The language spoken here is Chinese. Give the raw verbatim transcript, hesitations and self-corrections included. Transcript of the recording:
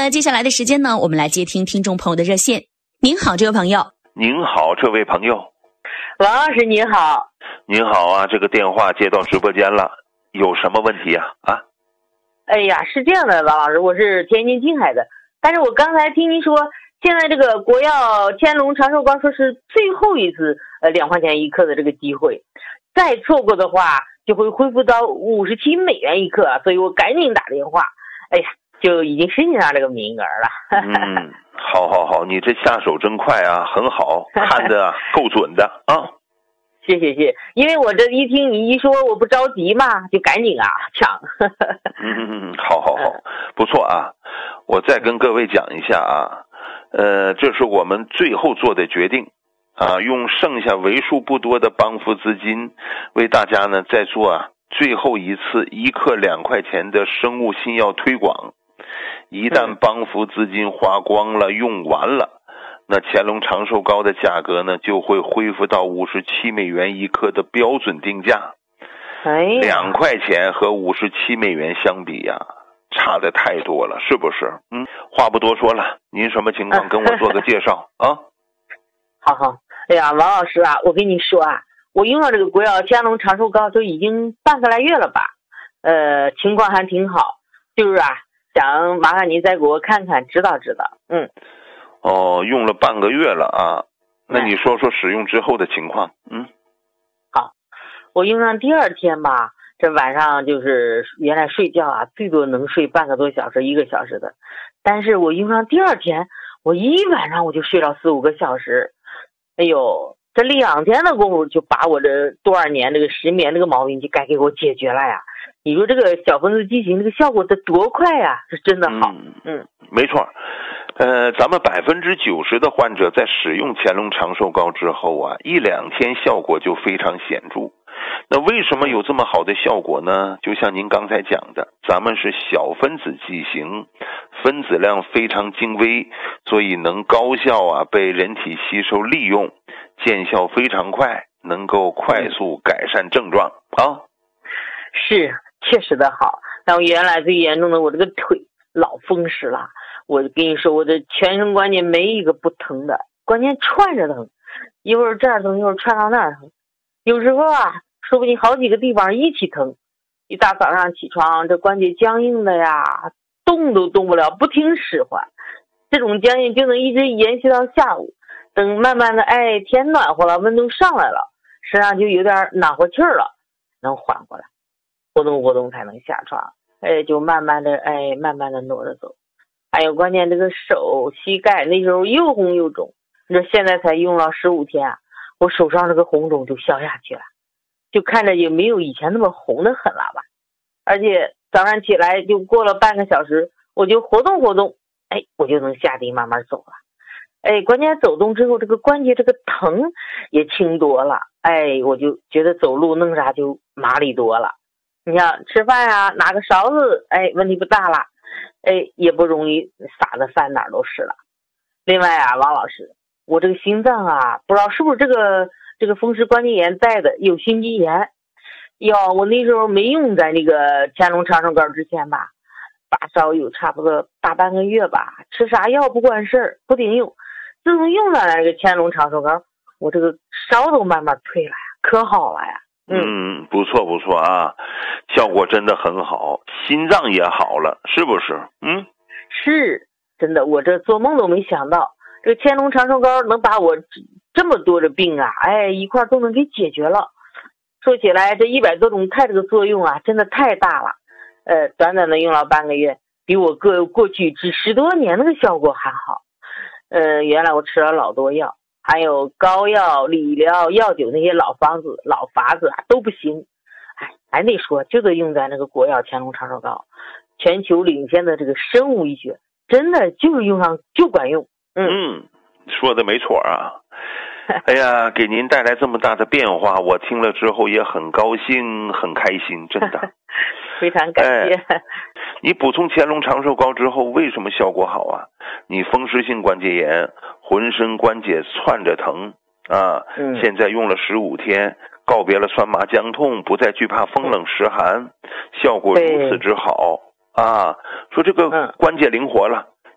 么接下来的时间呢，我们来接听听众朋友的热线。您好，这位朋友。 您好，这位朋友。 王老师您好。 您好啊，这个电话接到直播间了，有什么问题呀？啊？ 哎呀，是这样的，王老师，我是天津静海的，但是我刚才听您说，现在这个国药乾隆长寿膏说是最后一次呃两块钱一克的这个机会，再错过的话就会恢复到五十七美元一克，所以我赶紧打电话，哎呀，就已经申请上这个名额了。 嗯，好好好，你这下手真快啊，很好，看得够准的啊。 谢谢谢，因为我这一听你一说，我不着急嘛，就赶紧啊抢。 嗯，好好好，不错啊。我再跟各位讲一下啊，呃，这是我们最后做的决定啊，用剩下为数不多的帮扶资金，为大家呢再做啊最后一次一克两块钱的生物新药推广。一旦帮扶资金花光了，用完了，那乾隆长寿膏的价格呢就会恢复到五十七美元一克的标准定价。 哎， 两块钱和五十七美元相比呀、啊，差的太多了，是不是？嗯，话不多说了，您什么情况跟我做个介绍啊？ 好好，哎呀，王老师啊，我跟你说啊，我用了这个国药乾隆长寿膏都已经半个来月了吧，呃，情况还挺好，就是啊，想麻烦您再给我看看，指导指导。嗯。 哦，用了半个月了啊，那你说说使用之后的情况。嗯， 好，我用上第二天吧，这晚上就是原来睡觉啊，最多能睡半个多小时一个小时的，但是我用上第二天，我一晚上我就睡了四五个小时。哎呦，这两天的功夫就把我这多少年这个失眠这个毛病就该给我解决了呀。你说这个小分子剂型这个效果得多快呀，是真的好。 嗯， 嗯， 没错。呃，咱们百分之九十的患者在使用乾隆长寿膏之后啊，一两天效果就非常显著。那为什么有这么好的效果呢？就像您刚才讲的，咱们是小分子剂型，分子量非常精微，所以能高效啊被人体吸收利用，见效非常快，能够快速改善症状啊。 是，确实的好。但我原来最严重的，我这个腿老风湿了。我跟你说，我的全身关节没一个不疼的，关键串着疼，一会儿这儿疼，一会儿串到那儿疼，有时候啊，说不定好几个地方一起疼。一大早上起床，这关节僵硬的呀，动都动不了，不听使唤。这种僵硬就能一直延续到下午，等慢慢的，哎，天暖和了，温度上来了，身上就有点暖和气儿了，能缓过来，活动活动才能下床，哎，就慢慢的，哎，慢慢的挪着走。还有关键这个手膝盖那时候又红又肿，你说现在才用了十五天啊，我手上这个红肿就消下去了，就看着也没有以前那么红的很了吧。而且早上起来就过了半个小时，我就活动活动，哎，我就能下地慢慢走了。哎，关键走动之后，这个关节这个疼也轻多了，哎，我就觉得走路弄啥就麻利多了。你像吃饭啊，拿个勺子，哎，问题不大了。哎，也不容易撒的饭哪儿都是了。另外啊，王老师，我这个心脏啊，不知道是不是这个这个风湿关节炎带的，有心肌炎。哟，我那时候没用在那个乾隆长寿膏之前吧，发烧有差不多大半个月吧，吃啥药不管事儿，不顶用。自从用上来这个乾隆长寿膏，我这个烧都慢慢退了呀，可好了呀。 嗯，不错不错啊，效果真的很好，心脏也好了，是不是？嗯， 是真的，我这做梦都没想到，这个乾隆长寿膏能把我这么多的病啊，哎，一块都能给解决了。说起来，这一百多种肽这个作用啊，真的太大了。呃，短短的用了半个月，比我过过去治十多年那个效果还好。呃，原来我吃了老多药。还有膏药、理疗、药酒那些老方子、老法子啊都不行，哎，还得说就得用在那个国药乾隆长寿膏，全球领先的这个生物医学，真的就是用上就管用。嗯， 嗯，说的没错啊。哎呀，给您带来这么大的变化，我听了之后也很高兴，很开心，真的。 非常感谢。 哎，你补充乾隆长寿膏之后，为什么效果好啊？你风湿性关节炎，浑身关节窜着疼啊， 嗯、 现在用了十五天，告别了酸麻僵痛，不再惧怕风冷湿寒，效果如此之好啊！说这个关节灵活了，